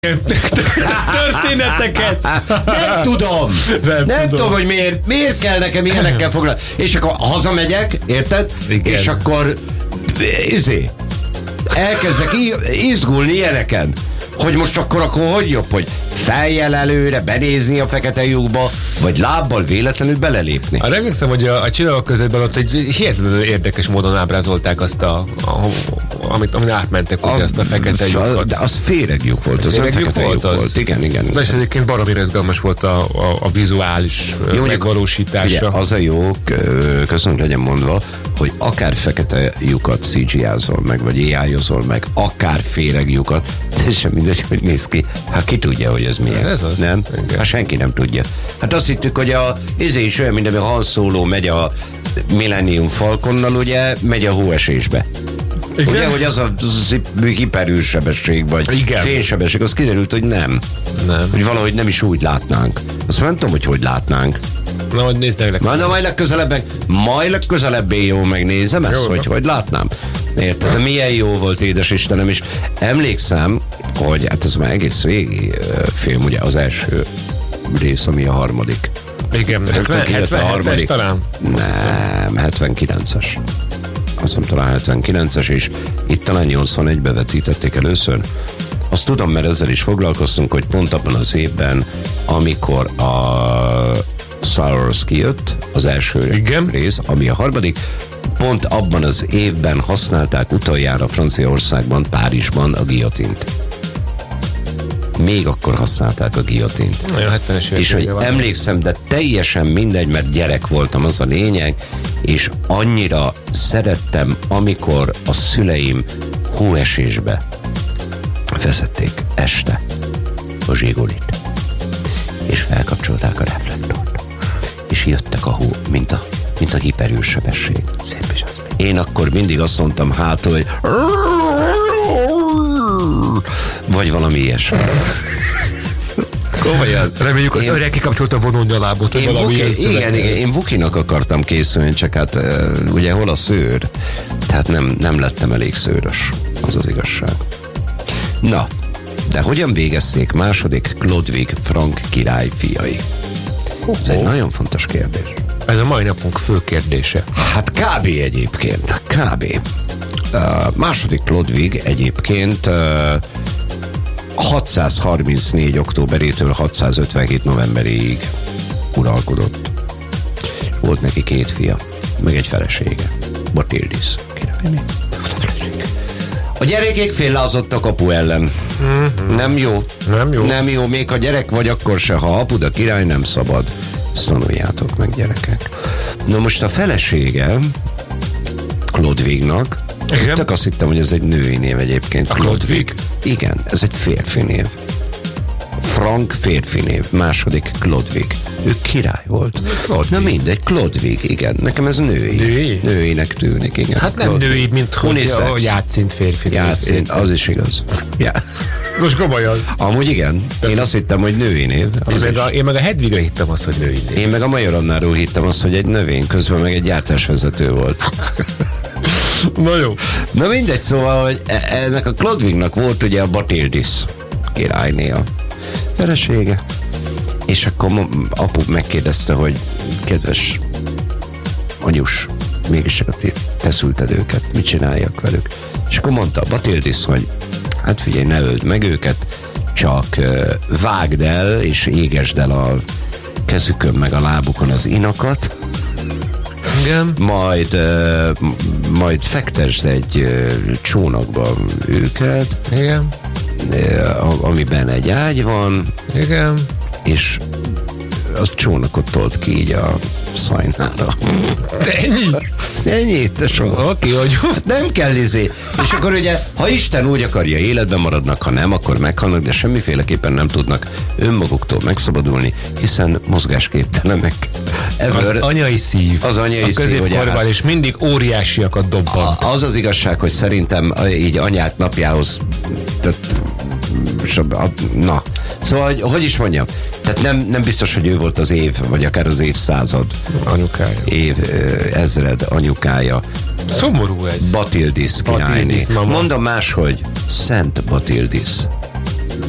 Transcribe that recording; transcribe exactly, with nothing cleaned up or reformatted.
történeteket. Nem tudom. Nem, nem tudom. tudom, hogy miért, miért kell nekem ilyenekkel foglalkozni. És akkor hazamegyek, érted? Igen. És akkor izé, elkezdek izgulni ilyeneken. Hogy most akkor, akkor hogy jobb, hogy fejjel előre benézni a fekete lyukba, vagy lábbal véletlenül belelépni. A remélem, hogy a, a csillagok közöttben ott egy hihetetlenül érdekes módon ábrázolták azt a, a amit, amit átmentek, ugye, azt a fekete lyukot. De az féreglyuk volt, az Féreglyuk fekete volt lyuk az? volt. Igen, igen. Na és egyébként baromi izgalmas volt a, a, a vizuális jó, megvalósítása. Figyelj, az a jó, köszönöm legyen mondva, hogy akár fekete lyukat cé gé í-zol meg, vagy á í-ozol meg, akár féreglyukat, de sem mindegy, hogy néz ki. Hát ki tudja, hogy ez milyen. Ez az. Nem? Igen. Hát senki nem tudja. Hát azt hittük, hogy a izé is olyan, mint ami Han Solo megy a Millennium Falconnal, ugye, megy a hóesésbe. Igen? Ugye, hogy az a hiperűrsebesség, vagy Igen. fénysebesség, az kiderült, hogy nem. Nem. Hogy valahogy nem is úgy látnánk. Azt nem tudom, hogy hogy látnánk. Na, hogy nézd meg. Na, de majd legközelebb, meg, majd legközelebb jó megnézem ezt, Jó, hogy hogy látnám. Érted? De milyen jó volt, édes Istenem, és emlékszem, hogy hát ez már egész régi film, ugye az első rész, ami a harmadik. Igen, Rögtön kijött a harmadik. talán. Nem, hetvenkilences. Azt hiszem talán hetvenkilences, és itt talán nyolcvanegybe vetítették először. Azt tudom, mert ezzel is foglalkoztunk, hogy pont abban az évben, amikor a Star Wars kijött, az első Igen. rész, ami a harmadik, pont abban az évben használták utoljára Franciaországban, Párizsban a guillotint. Még akkor használták a guillotint. Nagyon hetvenes évek És hogy van. emlékszem, de teljesen mindegy, mert gyerek voltam, az a lényeg, és annyira szerettem, amikor a szüleim hóesésbe vezették este a zsigolit, és felkapcsolták a reflektort, és jöttek a hó, mint a, mint a hiperűrsebesség. Szép is az. Én akkor mindig azt mondtam hát, hogy vagy valami ilyesmi. Komolyan. Reméljük, az Én- öreg kikapcsolta a vonónyalábot, vagy Én valami Vuki, ilyen igen, szöveg. igen, én Vukinak akartam készülni, csak hát uh, ugye hol a szőr? Tehát nem, nem lettem elég szőrös, az az igazság. Na, de hogyan végezték második Chlodwig frank király fiai? Ez egy nagyon fontos kérdés. Ez a mai napunk fő kérdése. Hát kb. Egyébként, kb. Uh, második Chlodwig egyébként uh, hatszázharmincnégy októberétől hatszázötvenhét novemberéig uralkodott. Volt neki két fia, meg egy felesége. Batildis. A gyerekek félrázottak apu ellen. Mm-hmm. Nem jó. Nem jó. Nem jó, még ha gyerek vagy, akkor se, ha apud a király, nem szabad. Ezt tanuljátok meg, gyerekek. Na most a felesége Chlodwignak, Igen. csak azt hittem, hogy ez egy női név egyébként. A Chlodwig? Igen, ez egy férfi név. Frank férfi név, második Chlodwig. Ő király volt. Chlodwig. Na mindegy, Chlodwig, igen. Nekem ez női. Női? Nőinek tűnik, igen. Hát nem Chlodwig. női, mint hogy Unisex. a játszint férfi. Játszint, az is igaz. Ja. Most komolyan. Amúgy igen. Én azt hittem, hogy női név. Én Az meg, is. a, én meg a Hedvigre hittem azt, hogy női név. Én meg a Majorannáról hittem azt, hogy egy növény, közben meg egy gyártásvezető volt. Na jó. Na mindegy, szóval, hogy e- ennek a Chlodwignak volt ugye a Batildis királyné a felesége. És akkor ma- apu megkérdezte, hogy kedves anyus, mégis csak a ti- te szülted őket, mit csináljak velük? És akkor mondta a Batildis, hogy hát figyelj, ne öld meg őket, csak uh, vágd el és égesd el a kezükön meg a lábukon az inakat, Igen. majd, uh, majd fektesd egy uh, csónakba őket, Igen. uh, amiben egy ágy van, Igen. és a csónakot tolt ki így a szajnára. De ennyi? Ennyi, te soha. Oké, hogy Nem kell izé. És akkor ugye, ha Isten úgy akarja, életben maradnak, ha nem, akkor meghalnak, de semmiféleképpen nem tudnak önmaguktól megszabadulni, hiszen mozgásképtelenek. az Ever, anyai szív. Az anyai a szív, hogy középkorban, át- és mindig óriásiakat dobbant. az az igazság, hogy szerintem a- így anyák napjához tehát, és a- a- na, szóval, hogy, hogy is mondjam, tehát nem, nem biztos, hogy ő volt az év, vagy akár az évszázad, Anyukája. év ö, ezred anyukája. Szomorú ez. Batildis királyné. Batildis mama. Mondom máshogy, Szent Batildis.